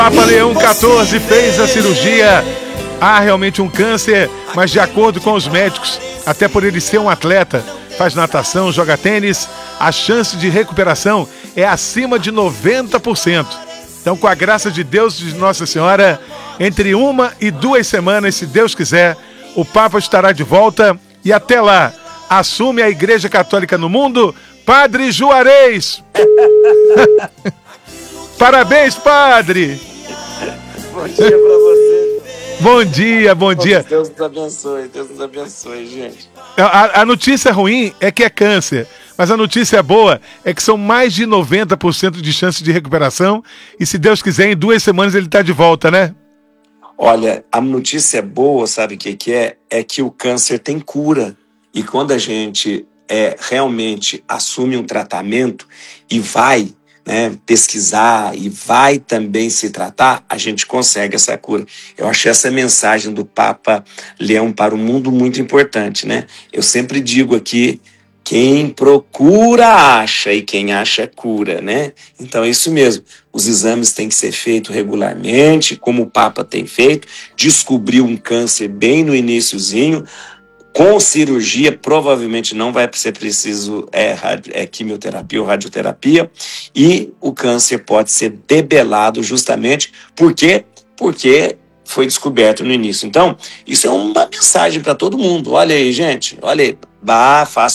Papa Leão XIV fez a cirurgia. Há realmente um câncer, mas de acordo com os médicos, até por ele ser um atleta, faz natação, joga tênis, a chance de recuperação é acima de 90%. Então, com a graça de Deus e de Nossa Senhora, entre 1 e 2 semanas, se Deus quiser, o Papa estará de volta e até lá, assume a Igreja Católica no mundo, Padre Juarez. Parabéns, Padre. Bom dia pra você. Bom dia, bom dia. Deus nos abençoe, gente. A notícia ruim é que é câncer, mas a notícia boa é que são mais de 90% de chance de recuperação e, se Deus quiser, em 2 semanas ele está de volta, né? Olha, a notícia boa, sabe o que é? É que o câncer tem cura. E quando a gente realmente assume um tratamento e vai pesquisar e vai também se tratar, a gente consegue essa cura. Eu achei essa mensagem do Papa Leão para o mundo muito importante, né? Eu sempre digo aqui, quem procura acha e quem acha cura, né? Então é isso mesmo. Os exames têm que ser feitos regularmente, como o Papa tem feito. Descobriu um câncer bem no iniciozinho. Com cirurgia, provavelmente não vai ser preciso quimioterapia ou radioterapia, e o câncer pode ser debelado justamente porque foi descoberto no início. Então, isso é uma mensagem para todo mundo. Olha aí, gente, olha aí, faça